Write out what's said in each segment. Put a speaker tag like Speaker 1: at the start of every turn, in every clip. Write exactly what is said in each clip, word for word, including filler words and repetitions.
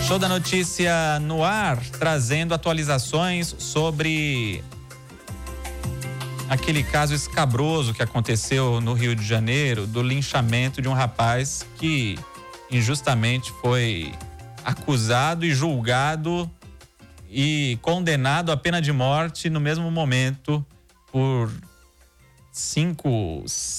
Speaker 1: Show da Notícia no ar, trazendo atualizações sobre aquele caso escabroso que aconteceu no Rio de Janeiro, do linchamento de um rapaz que injustamente foi acusado e julgado e condenado à pena de morte no mesmo momento por cinco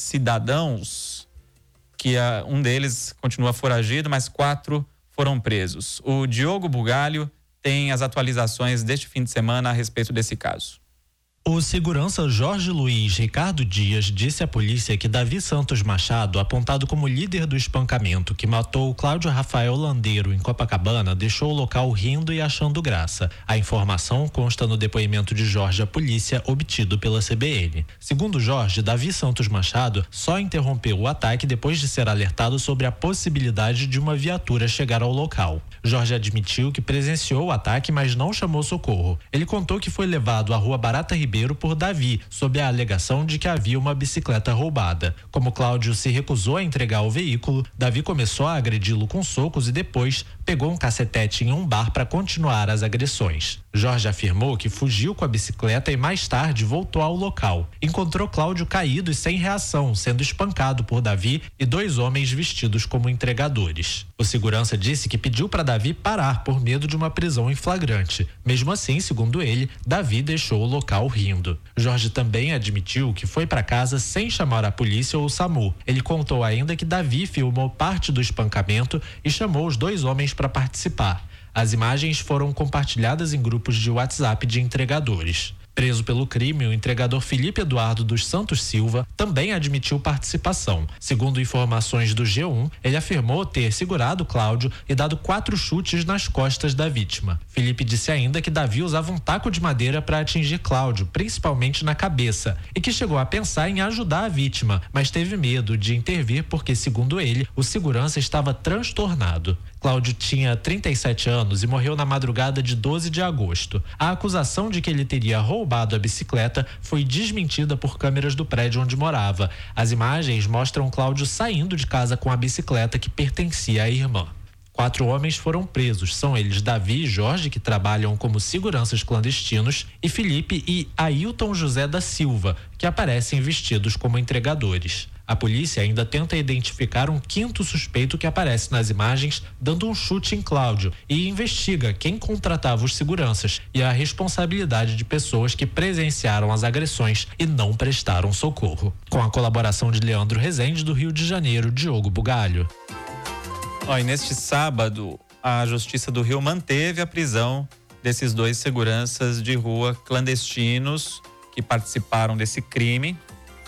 Speaker 1: cidadãos, que uh, um deles continua foragido, mas quatro foram presos. O Diogo Bugalho tem as atualizações deste fim de semana a respeito desse caso.
Speaker 2: O segurança Jorge Luiz Ricardo Dias disse à polícia que Davi Santos Machado, apontado como líder do espancamento que matou Cláudio Rafael Landeiro em Copacabana, deixou o local rindo e achando graça. A informação consta no depoimento de Jorge à polícia obtido pela C B N. Segundo Jorge, Davi Santos Machado só interrompeu o ataque depois de ser alertado sobre a possibilidade de uma viatura chegar ao local. Jorge admitiu que presenciou o ataque, mas não chamou socorro. Ele contou que foi levado à Rua Barata Ribeiro por Davi, sob a alegação de que havia uma bicicleta roubada. Como Cláudio se recusou a entregar o veículo, Davi começou a agredi-lo com socos e depois pegou um cacetete em um bar para continuar as agressões. Jorge afirmou que fugiu com a bicicleta e mais tarde voltou ao local. Encontrou Cláudio caído e sem reação, sendo espancado por Davi e dois homens vestidos como entregadores. O segurança disse que pediu para Davi parar por medo de uma prisão em flagrante. Mesmo assim, segundo ele, Davi deixou o local rindo. Jorge também admitiu que foi para casa sem chamar a polícia ou o SAMU. Ele contou ainda que Davi filmou parte do espancamento e chamou os dois homens para participar. As imagens foram compartilhadas em grupos de WhatsApp de entregadores. Preso pelo crime, o entregador Felipe Eduardo dos Santos Silva também admitiu participação. Segundo informações do G um, ele afirmou ter segurado Cláudio e dado quatro chutes nas costas da vítima. Felipe disse ainda que Davi usava um taco de madeira para atingir Cláudio, principalmente na cabeça, e que chegou a pensar em ajudar a vítima, mas teve medo de intervir porque, segundo ele, o segurança estava transtornado. Cláudio tinha trinta e sete anos e morreu na madrugada de doze de agosto. A acusação de que ele teria roubado a bicicleta foi desmentida por câmeras do prédio onde morava. As imagens mostram Cláudio saindo de casa com a bicicleta que pertencia à irmã. Quatro homens foram presos, são eles Davi e Jorge, que trabalham como seguranças clandestinos, e Felipe e Ailton José da Silva, que aparecem vestidos como entregadores. A polícia ainda tenta identificar um quinto suspeito que aparece nas imagens dando um chute em Cláudio e investiga quem contratava os seguranças e a responsabilidade de pessoas que presenciaram as agressões e não prestaram socorro. Com a colaboração de Leandro Rezende, do Rio de Janeiro, Diogo Bugalho.
Speaker 1: Oh, e neste sábado, a Justiça do Rio manteve a prisão desses dois seguranças de rua clandestinos que participaram desse crime.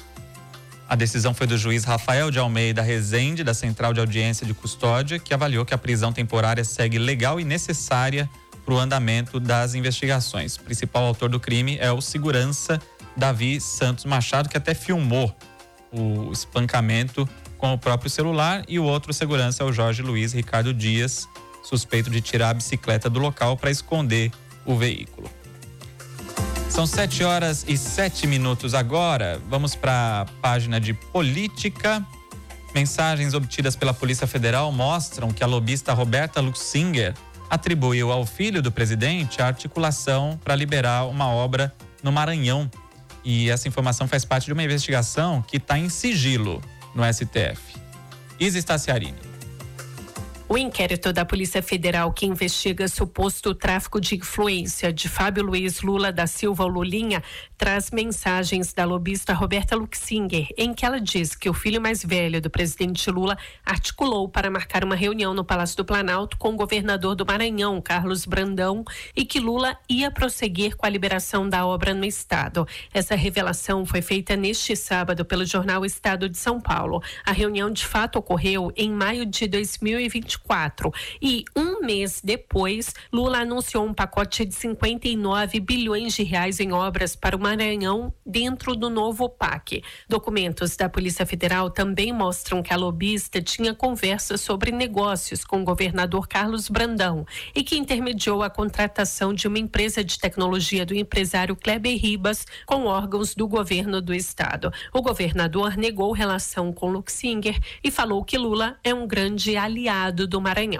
Speaker 1: A decisão foi do juiz Rafael de Almeida Rezende, da Central de Audiência de Custódia, que avaliou que a prisão temporária segue legal e necessária para o andamento das investigações. O principal autor do crime é o segurança Davi Santos Machado, que até filmou o espancamento com o próprio celular, e o outro segurança é o Jorge Luiz Ricardo Dias, suspeito de tirar a bicicleta do local para esconder o veículo. São sete horas e sete minutos agora. Vamos para a página de política. Mensagens obtidas pela Polícia Federal mostram que a lobista Roberta Luxinger atribuiu ao filho do presidente a articulação para liberar uma obra no Maranhão. E essa informação faz parte de uma investigação que está em sigilo no S T F. Isa Staciarini.
Speaker 3: O inquérito da Polícia Federal que investiga suposto tráfico de influência de Fábio Luiz Lula da Silva Lulinha traz mensagens da lobista Roberta Luxinger, em que ela diz que o filho mais velho do presidente Lula articulou para marcar uma reunião no Palácio do Planalto com o governador do Maranhão, Carlos Brandão, e que Lula ia prosseguir com a liberação da obra no estado. Essa revelação foi feita neste sábado pelo jornal Estado de São Paulo. A reunião de fato ocorreu em maio de dois mil e vinte e quatro e um mês depois, Lula anunciou um pacote de cinquenta e nove bilhões de reais em obras para o Maranhão dentro do novo P A C. Documentos da Polícia Federal também mostram que a lobista tinha conversas sobre negócios com o governador Carlos Brandão e que intermediou a contratação de uma empresa de tecnologia do empresário Kleber Ribas com órgãos do governo do estado. O governador negou relação com Luxinger e falou que Lula é um grande aliado do Maranhão.